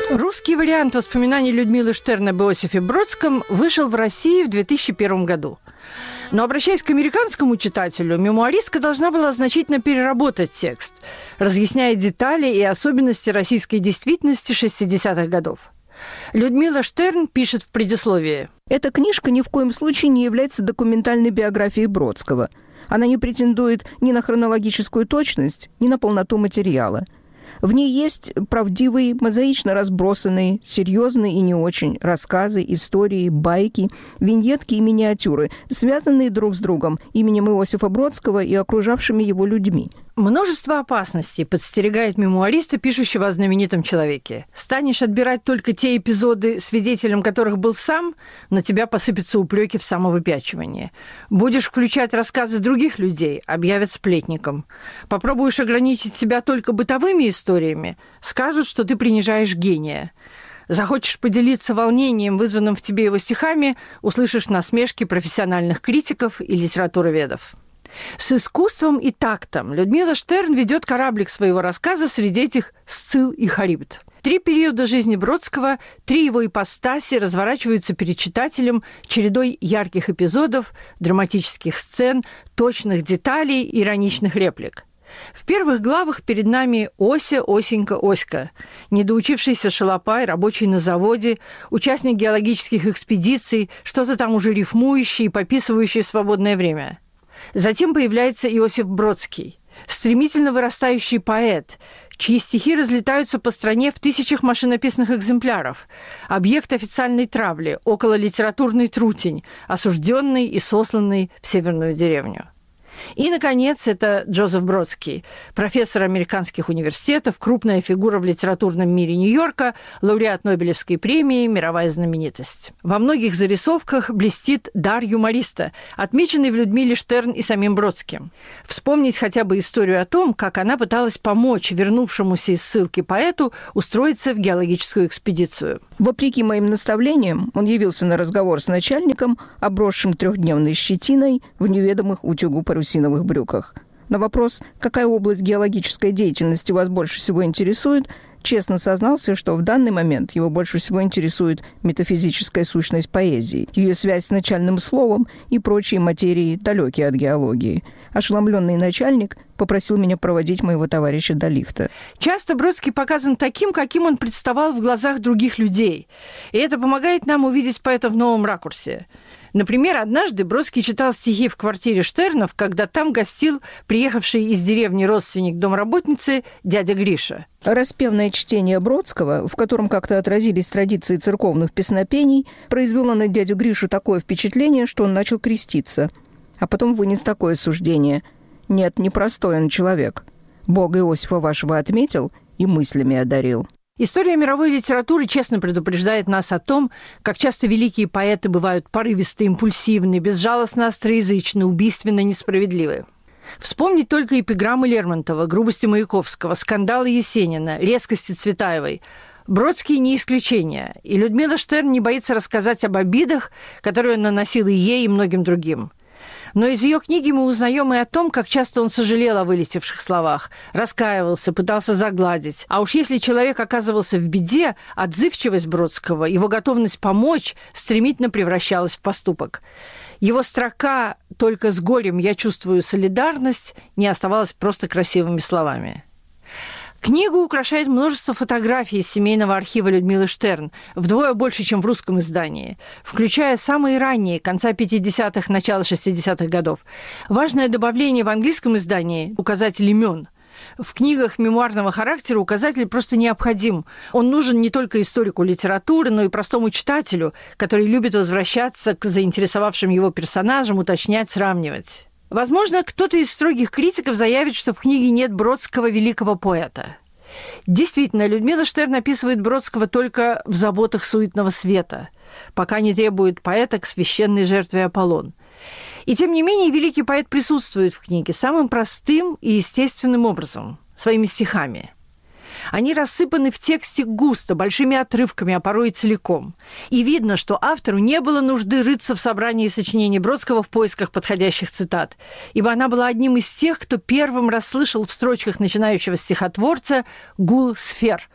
Русский вариант воспоминаний Людмилы Штерн об Иосифе Бродском вышел в России в 2001 году. Но, обращаясь к американскому читателю, мемуаристка должна была значительно переработать текст, разъясняя детали и особенности российской действительности 60-х годов. Людмила Штерн пишет в предисловии: «Эта книжка ни в коем случае не является документальной биографией Бродского. Она не претендует ни на хронологическую точность, ни на полноту материала. В ней есть правдивые, мозаично разбросанные, серьезные и не очень рассказы, истории, байки, виньетки и миниатюры, связанные друг с другом именем Иосифа Бродского и окружавшими его людьми. Множество опасностей подстерегает мемуариста, пишущего о знаменитом человеке. Станешь отбирать только те эпизоды, свидетелем которых был сам, на тебя посыпятся упреки в самовыпячивании. Будешь включать рассказы других людей, объявят сплетником. Попробуешь ограничить себя только бытовыми историями, скажут, что ты принижаешь гения. Захочешь поделиться волнением, вызванным в тебе его стихами, услышишь насмешки профессиональных критиков и литературоведов. С искусством и тактом Людмила Штерн ведет кораблик своего рассказа среди этих Сцилл и Харибд. 3 периода жизни Бродского, 3 его ипостаси разворачиваются перед читателем чередой ярких эпизодов, драматических сцен, точных деталей, ироничных реплик. В первых главах перед нами Ося, Осенька, Оська, недоучившийся шалопай, рабочий на заводе, участник геологических экспедиций, что-то там уже рифмующий и пописывающий в свободное время. Затем появляется Иосиф Бродский, стремительно вырастающий поэт, чьи стихи разлетаются по стране в тысячах машинописных экземпляров, объект официальной травли, окололитературный трутень, осужденный и сосланный в северную деревню. И, наконец, это Джозеф Бродский, профессор американских университетов, крупная фигура в литературном мире Нью-Йорка, лауреат Нобелевской премии, мировая знаменитость. Во многих зарисовках блестит дар юмориста, отмеченный в Людмиле Штерн и самим Бродским. Вспомнить хотя бы историю о том, как она пыталась помочь вернувшемуся из ссылки поэту устроиться в геологическую экспедицию. Вопреки моим наставлениям, он явился на разговор с начальником, обросшим 3-дневной щетиной в неведомых утюгу парусиновых брюках. На вопрос, какая область геологической деятельности вас больше всего интересует, честно сознался, что в данный момент его больше всего интересует метафизическая сущность поэзии, ее связь с начальным словом и прочие материи, далекие от геологии. Ошеломленный начальник попросил меня проводить моего товарища до лифта. Часто Бродский показан таким, каким он представал в глазах других людей. И это помогает нам увидеть поэта в новом ракурсе. Например, однажды Бродский читал стихи в квартире Штернов, когда там гостил приехавший из деревни родственник домработницы дядя Гриша. Распевное чтение Бродского, в котором как-то отразились традиции церковных песнопений, произвело на дядю Гришу такое впечатление, что он начал креститься. А потом вынес такое суждение: «Нет, непростой он человек. Бог Иосифа вашего отметил и мыслями одарил». История мировой литературы честно предупреждает нас о том, как часто великие поэты бывают порывисты, импульсивны, безжалостно остроязычны, убийственно несправедливы. Вспомнить только эпиграммы Лермонтова, грубости Маяковского, скандалы Есенина, резкости Цветаевой. Бродский не исключение, и Людмила Штерн не боится рассказать об обидах, которые он наносил и ей, и многим другим. Но из ее книги мы узнаем и о том, как часто он сожалел о вылетевших словах, раскаивался, пытался загладить. А уж если человек оказывался в беде, отзывчивость Бродского, его готовность помочь стремительно превращалась в поступок. Его строка «Только с горем я чувствую солидарность» не оставалась просто красивыми словами. Книгу украшает множество фотографий из семейного архива Людмилы Штерн, вдвое больше, чем в русском издании, включая самые ранние, конца 50-х, начала 60-х годов. Важное добавление в английском издании – указатель имен. В книгах мемуарного характера указатель просто необходим. Он нужен не только историку литературы, но и простому читателю, который любит возвращаться к заинтересовавшим его персонажам, уточнять, сравнивать. Возможно, кто-то из строгих критиков заявит, что в книге нет Бродского великого поэта. Действительно, Людмила Штерн описывает Бродского только в заботах суетного света, пока не требует поэта к священной жертве Аполлон. И тем не менее, великий поэт присутствует в книге самым простым и естественным образом – своими стихами. Они рассыпаны в тексте густо, большими отрывками, а порой и целиком. И видно, что автору не было нужды рыться в собрании сочинений Бродского в поисках подходящих цитат, ибо она была одним из тех, кто первым расслышал в строчках начинающего стихотворца гул сфер,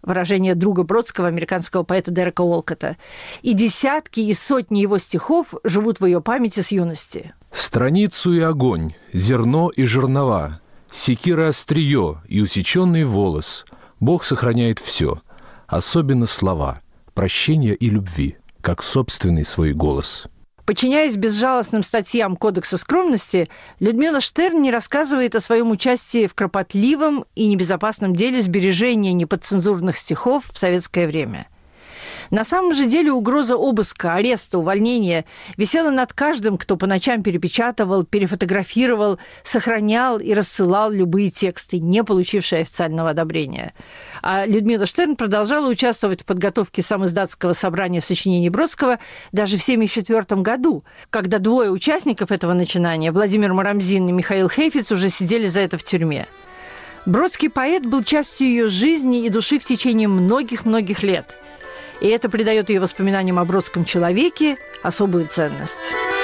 выражение друга Бродского, американского поэта Дерека Уолкотта. И десятки и сотни его стихов живут в ее памяти с юности. «Страницу и огонь, зерно и жернова, секира острие и усеченный волос. Бог сохраняет все, особенно слова, прощения и любви, как собственный свой голос». Подчиняясь безжалостным статьям Кодекса скромности, Людмила Штерн не рассказывает о своем участии в кропотливом и небезопасном деле сбережения неподцензурных стихов в советское время. На самом же деле угроза обыска, ареста, увольнения висела над каждым, кто по ночам перепечатывал, перефотографировал, сохранял и рассылал любые тексты, не получившие официального одобрения. А Людмила Штерн продолжала участвовать в подготовке самиздатского собрания сочинений Бродского даже в 1974 году, когда двое участников этого начинания, Владимир Марамзин и Михаил Хейфиц, уже сидели за это в тюрьме. Бродский поэт был частью ее жизни и души в течение многих-многих лет. И это придает ее воспоминаниям о бродском человеке особую ценность.